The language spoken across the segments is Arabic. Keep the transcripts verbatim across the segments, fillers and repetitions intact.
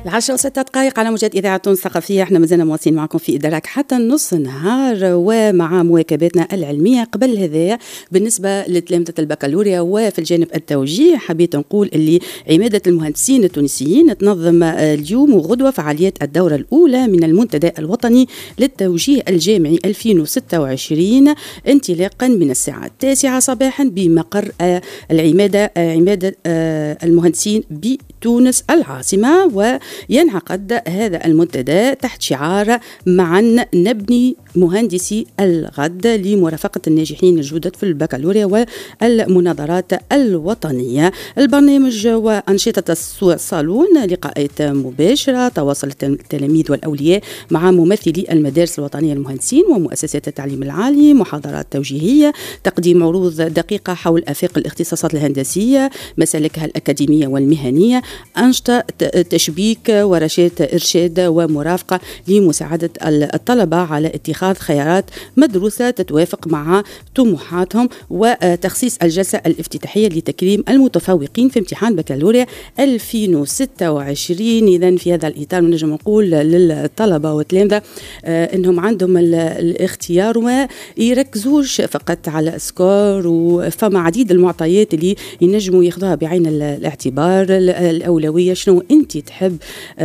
العشرة وستة دقائق على موجات إذاعة تونس الثقافية. احنا مازلنا مواصلين معكم في إدراك حتى نص النهار ومع مواكباتنا العلمية. قبل هذا بالنسبة لتلامذة البكالوريا وفي الجانب التوجيه حبيت نقول اللي عمادة المهندسين التونسيين تنظم اليوم وغدوة فعاليات الدورة الأولى من المنتدى الوطني للتوجيه الجامعي ألفين وستة وعشرين انطلاقا من الساعة التاسعة صباحا بمقر العمادة عمادة المهندسين بتونس العاصمة. وينعقد هذا المنتدى تحت شعار معا نبني مهندسي الغد لمرافقة الناجحين الجدد في البكالوريا والمناظرات الوطنية. البرنامج وأنشطة الصالون لقاءات مباشرة، تواصل التلاميذ والأولياء مع ممثلي المدارس الوطنية للمهندسين ومؤسسات التعليم العالي، محاضرات توجيهية، تقديم عروض دقيقة حول آفاق الاختصاصات الهندسية، مسالكها الأكاديمية والمهنية، أنشطة تشبيك ورشات إرشاد ومرافقة لمساعدة الطلبة على اتخاذ خيارات مدروسة تتوافق مع طموحاتهم، وتخصيص الجلسة الافتتاحية لتكريم المتفوقين في امتحان بكالوريا ألفين وستة وعشرين. إذن في هذا الإطار نجم نقول للطلبة والتلامذة أنهم عندهم الاختيار وما يركزوش فقط على سكور، وفما عديد المعطيات اللي ينجموا ياخذوها بعين الاعتبار. الأولوية شنو أنت تحب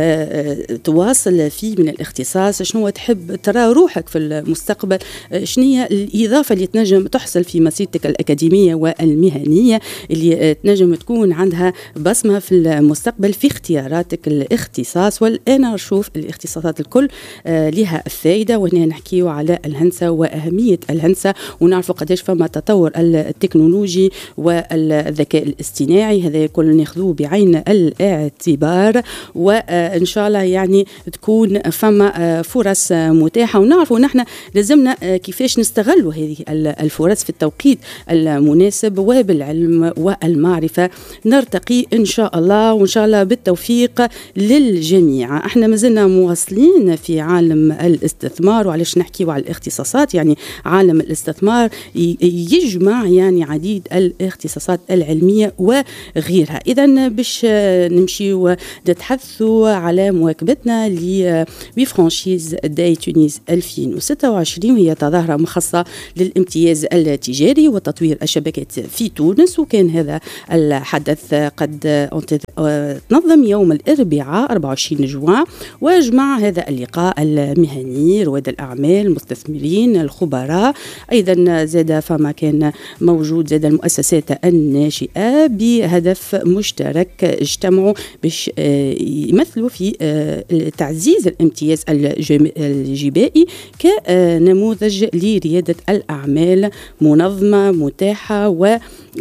تواصل فيه من الاختصاص، شنو تحب ترى روحك في المستقبل، شنو هي الإضافة اللي تنجم تحصل في مسيرتك الأكاديمية والمهنية اللي تنجم تكون عندها بصمة في المستقبل في اختياراتك الاختصاص. والآن نشوف الاختصاصات الكل لها فائدة، وهنا نحكيو على الهندسة وأهمية الهندسة، ونعرفوا قديش فما تطور التكنولوجي والذكاء الاصطناعي. هذا كل ناخذوه بعين الاعتبار، وإن شاء الله يعني تكون فما فرص متاحة، ونعرفوا نحن لازمنا كيفاش نستغلوا هذه الفرص في التوقيت المناسب، وبالعلم والمعرفة نرتقي إن شاء الله، وإن شاء الله بالتوفيق للجميع. احنا مازلنا مواصلين في عالم الاستثمار، وعلاش نحكي على الاختصاصات يعني عالم الاستثمار يجمع يعني عديد الاختصاصات العلمية وغيرها. إذن باش نمشي ونتحدثوا على مواكبتنا لفرانشيز داي تونس ألفين وستة وعشرين، وهي تظاهرة مخصصة للامتياز التجاري وتطوير الشبكات في تونس. وكان هذا الحدث قد تنظم يوم الأربعاء أربعة وعشرين جوان، ويجمع هذا اللقاء المهني رواد الأعمال، المستثمرين، الخبراء، أيضا زاد فما كان موجود زاد المؤسسات الناشئة بهدف مشترك اجتمعوا باش يمثلوا في تعزيز الامتياز الجبائي كنموذج لريادة الأعمال منظمة متاحة و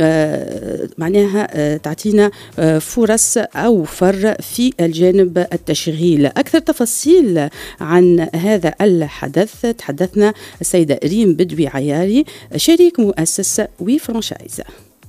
معناها تعطينا فرص أوفر في الجانب التشغيل. أكثر تفاصيل عن هذا الحدث تحدثنا السيدة ريم بدوي عياري شريك مؤسس وي فرانشايز.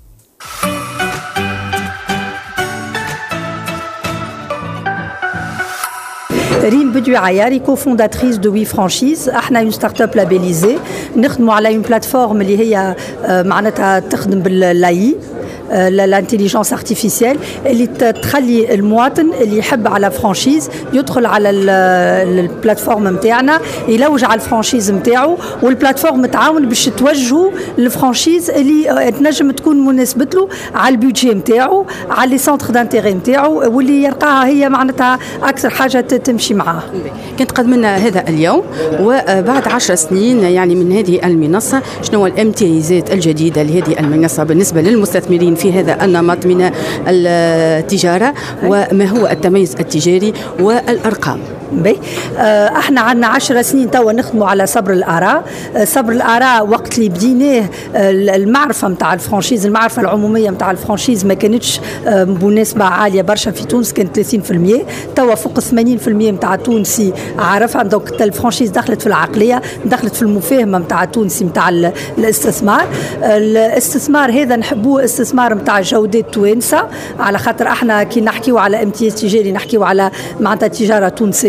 ريم بدوي عياري كوفونداتريس دو وي فرانشيز. احنا اون ستارت اب لابيليزي نخدموا على اون بلاتفورم اللي هي معناتها تخدم باللاي الانتيليجنس ارتيفيسيال اللي تخلي المواطن اللي يحب على فرانشيز يدخل على البلاتفورم نتاعنا يلوج على الفرانشيز نتاعو، والبلاتفورم تعاون باش توجهه للفرانشيز اللي تنجم تكون مناسبت له على البيدجي نتاعو، على لي سونتر دانتيري نتاعو، واللي يلقاها هي معناتها اكثر حاجه تمشي معاه. كنت قد منا هذا اليوم وبعد عشر سنين يعني من هذه المنصه، شنو الامتيازات الجديده لهذه المنصه بالنسبه للمستثمرين في هذا النمط من التجارة، وما هو التميز التجاري والأرقام؟ بي آه احنا عندنا عشر سنين توا نخدموا على صبر الآراء. آه صبر الآراء وقت اللي بديناه آه المعرفة متاع الفرانشيز، المعرفة العمومية متاع الفرانشيز ما كانتش آه بنسبة عالية برشا في تونس، كانت ثلاثين بالمئة. توا فوق ثمانين بالمئة متاع التونسي عارفها، دونك الفرانشيز دخلت في العقلية، دخلت في المفاهمة متاع التونسي متاع الاستثمار. آه الاستثمار هذا نحبوه استثمار متاع جودة توانسة، على خاطر احنا كي نحكيو على امتياز تجاري نحكيو على معناتها تجارة تونسية،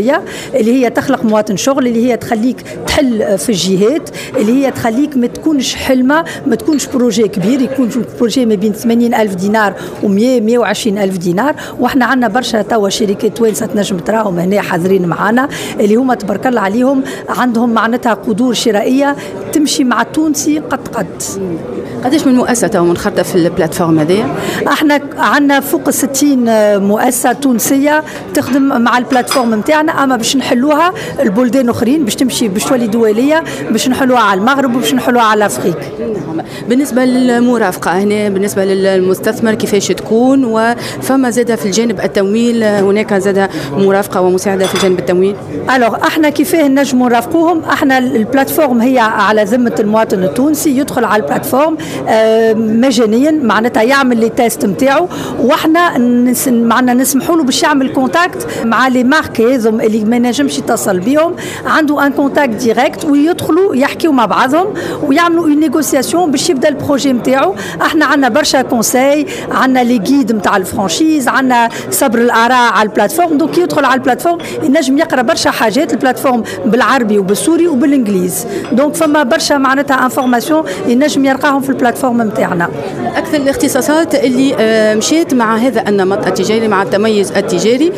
شويه، اللي هي تخلق مواطن شغل، اللي هي تخليك تحل في الجهات، اللي هي تخليك ما تكونش حلمه، ما تكونش بروجي كبير، يكون بروجي ما بين ثمانين ألف دينار ومئة مئة وعشرين ألف دينار. واحنا عندنا برشا توا شركات توانسه تنجم تراهم هنا حاضرين معنا، اللي هما تبارك الله عليهم عندهم معناتها قدور شرائيه تمشي مع التونسي قد قد. قداش من مؤسسه ومنخرطه في البلاتفورم هذه؟ احنا عندنا فوق ستين مؤسسه تونسيه تخدم مع البلاتفورم نتاعنا، اما باش نحلوها البلدان اخرين باش تمشي باش تولي دوليه، باش نحلوها على المغرب وباش نحلوها على افريقيا. بالنسبه للمرافقه هنا، بالنسبه للمستثمر كيفاش تكون؟ وفما زاده في الجانب التمويل هناك زاده مرافقه ومساعده في جانب التمويل؟ الوغ احنا كيفاه نجموا نرافقوهم؟ احنا البلاتفورم هي على ذمه المواطن التونسي، يدخل على البلاتفورم آه مجانيا، معناتها يعمل لي تيست نتاعو، واحنا نس معنا نسمحوا له باش يعمل كونتاكت مع لي مارك هذم اللي ما نجمش يتصل بهم، عنده ان كونتاكت ديريكت ويدخلوا يحكيوا مع بعضهم ويعملوا اون نيغوسياسيون باش يبدا البروجي نتاعو. احنا عندنا برشا كونساي، عندنا لي جيد نتاع الفرانشيز، عندنا صبر الاراء على البلاتفورم، دونك يدخل على البلاتفورم ينجم يقرا برشا حاجات، البلاتفورم بالعربي وبالسوري وبالانجليزي، دونك فما برشا معناتها انفورماسيون ينجم يلقاهم في البلاتفورم نتاعنا. اكثر الاختصاصات اللي مشيت مع هذا النمط التجاري، مع التميز التجاري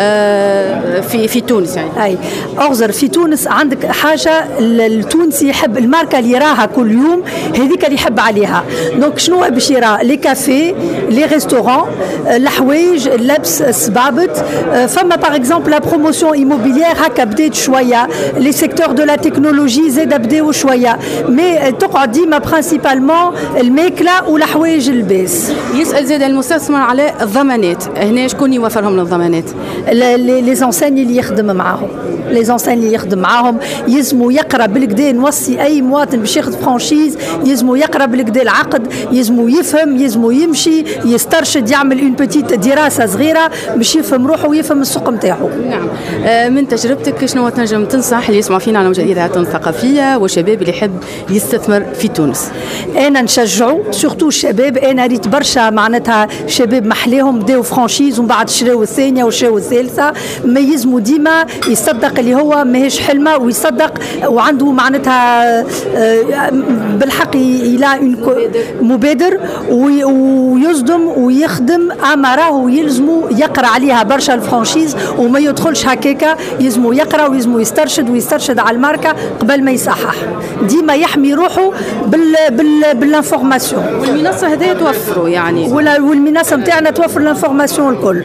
في في تونس يعني؟ اي اغزر في تونس عندك حاجه التونسي يحب، الماركه اللي يراها كل يوم هذيك اللي يحب عليها، دونك شنو باش يرى؟ لي كافي، لي ريستورون، الحوايج، اللبس، الصبابط. فما باغ اكزومبل لا بروموسيون ايموبيليير هكا بدات شويه، لي سيكتور دو لا تكنولوجي زاد بداو شويه، مي تقعد ديما برينسيبالمون الماكله والحوايج الباس. يسال زاد المستثمر على الضمانات، هنا شكون يوفرهم الضمانات؟ لي زونسين اللي يخدم معاهم، لي زونسين اللي يخدم معاهم يلزموا يقرا بالكدا. نوصي اي مواطن باش ياخذ فرانشيز يلزموا يقرا بالكدا العقد، يلزموا يفهم، يلزموا يمشي يسترشد، يعمل اون بوتيت دراسه صغيره باش يفهم روحه ويفهم السوق نتاعو. نعم. آه من تجربتك شنو تنجم تنصح اللي يسمع فينا على موجة إذاعة ثقافية والشباب اللي يحب يستثمر في تونس؟ انا نشجعوا سورتو الشباب، انا ريت برشا معناتها شباب محليهم بداو فرانشيز ومن بعد شراو الثانيه وشراو الثالثه، ما يلزموا ديما يصدق اللي هو ماهيش حلمه ويصدق وعنده معناتها بالحق الى مبادر ويصدم ويخدم، اما راهو يلزموا يقرا عليها برشا الفرانشيز وما يدخلش هكاكا، يلزموا يقرا ويلزموا يسترشد ويسترشد على الماركه قبل ما يصحح، ديما يحمي روحه بال بال بالانفورماسيون. والمنصه هذه توفروا يعني، ولا والمنصه نتاعنا توفر الانفورماسيون الكل.